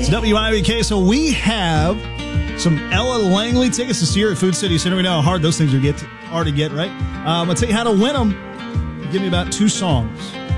It's WIBK. So we have some Ella Langley tickets to see her at Food City Center. We know how hard those things are to get, right? I'll tell you how to win them. Give me about 2 songs.